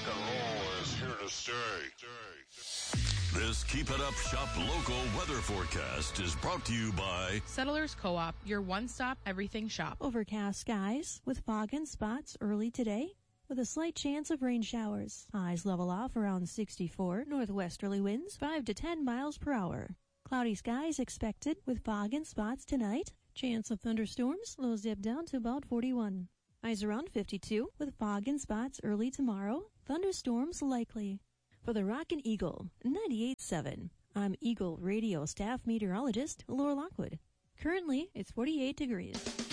rock and roll is here to stay. This Keep It Up Shop local weather forecast is brought to you by Settlers Co-op, your one-stop everything shop. Overcast skies with fog and spots early today with a slight chance of rain showers. Highs level off around 64, northwesterly winds 5 to 10 miles per hour. Cloudy skies expected with fog and spots tonight. Chance of thunderstorms, lows dip down to about 41. Highs around 52 with fog and spots early tomorrow. Thunderstorms likely. For the Rockin' Eagle 98.7, I'm Eagle Radio staff meteorologist Laura Lockwood. Currently, it's 48 degrees.